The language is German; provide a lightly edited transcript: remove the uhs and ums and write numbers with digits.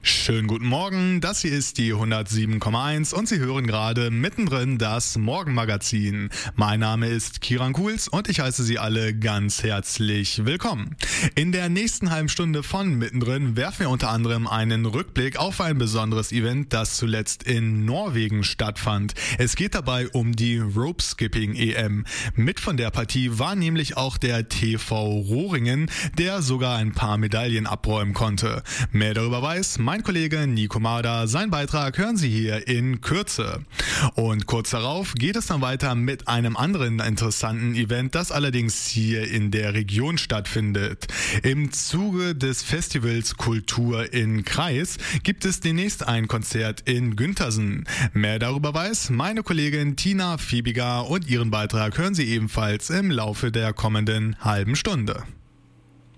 Schönen guten Morgen, das hier ist die 107,1 und Sie hören gerade mittendrin das Morgenmagazin. Mein Name ist Kiran Kuhls und ich heiße Sie alle ganz herzlich willkommen. In der nächsten halben Stunde von mittendrin werfen wir unter anderem einen Rückblick auf ein besonderes Event, das zuletzt in Norwegen stattfand. Es geht dabei um die Rope Skipping EM. Mit von der Partie war nämlich auch der TV Rohringen, der sogar ein paar Medaillen abräumen konnte. Mehr darüber weiß mein Kollege Nico Marder. Sein Beitrag hören Sie hier in Kürze. Und kurz darauf geht es dann weiter mit einem anderen interessanten Event, das allerdings hier in der Region stattfindet. Im Zuge des Festivals Kultur in Kreis gibt es demnächst ein Konzert in Güntersen. Mehr darüber weiß meine Kollegin Tina Fiebiger und ihren Beitrag hören Sie ebenfalls im Laufe der kommenden halben Stunde.